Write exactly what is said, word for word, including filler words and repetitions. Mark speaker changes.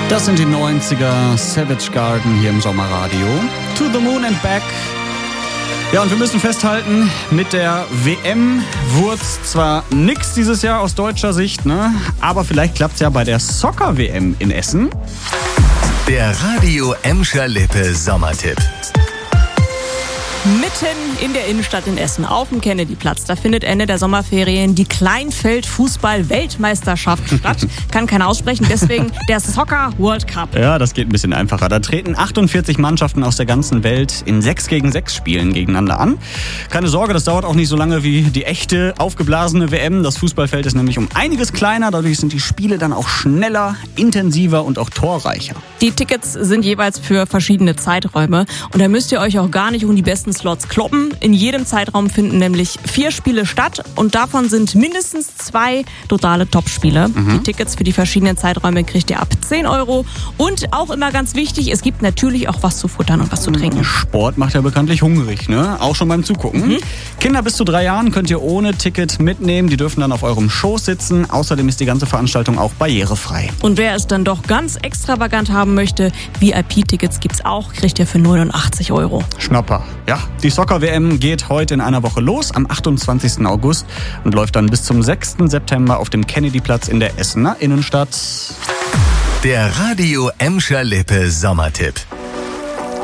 Speaker 1: Das sind die neunziger, Savage Garden hier im Sommerradio. To the Moon and Back. Ja, und wir müssen festhalten, mit der W M wurde zwar nix dieses Jahr aus deutscher Sicht, ne? Aber vielleicht klappt's ja bei der Soccer-W M in Essen.
Speaker 2: Der Radio Emscher Lippe Sommertipp.
Speaker 3: Mitten in der Innenstadt in Essen, auf dem Kennedyplatz, da findet Ende der Sommerferien die Kleinfeld-Fußball-Weltmeisterschaft statt. Kann keiner aussprechen, deswegen der Soccer World Cup.
Speaker 1: Ja, das geht ein bisschen einfacher. Da treten achtundvierzig Mannschaften aus der ganzen Welt in sechs gegen sechs Spielen gegeneinander an. Keine Sorge, das dauert auch nicht so lange wie die echte, aufgeblasene W M. Das Fußballfeld ist nämlich um einiges kleiner, dadurch sind die Spiele dann auch schneller, intensiver und auch torreicher.
Speaker 3: Die Tickets sind jeweils für verschiedene Zeiträume und da müsst ihr euch auch gar nicht um die besten Slots kloppen. In jedem Zeitraum finden nämlich vier Spiele statt und davon sind mindestens zwei totale Topspiele. Mhm. Die Tickets für die verschiedenen Zeiträume kriegt ihr ab zehn Euro und auch immer ganz wichtig, es gibt natürlich auch was zu futtern und was zu trinken.
Speaker 1: Sport macht ja bekanntlich hungrig, ne? Auch schon beim Zugucken. Mhm. Kinder bis zu drei Jahren könnt ihr ohne Ticket mitnehmen. Die dürfen dann auf eurem Schoß sitzen. Außerdem ist die ganze Veranstaltung auch barrierefrei.
Speaker 3: Und wer es dann doch ganz extravagant haben möchte, V I P-Tickets gibt's auch, kriegt ihr für neunundachtzig Euro.
Speaker 1: Schnapper. Ja, die Soccer-W M geht heute in einer Woche los, am achtundzwanzigsten August und läuft dann bis zum sechsten September auf dem Kennedyplatz in der Essener Innenstadt.
Speaker 2: Der Radio Emscher Lippe Sommertipp.